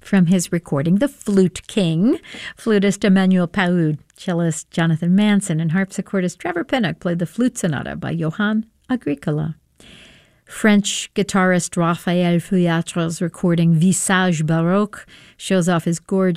from his recording, The Flute King. Flutist Emmanuel Paoud, cellist Jonathan Manson, and harpsichordist Trevor Pinnock played the Flute Sonata by Johann Agricola. French guitarist Raphael Feuillatre's recording Visage Baroque shows off his gorgeous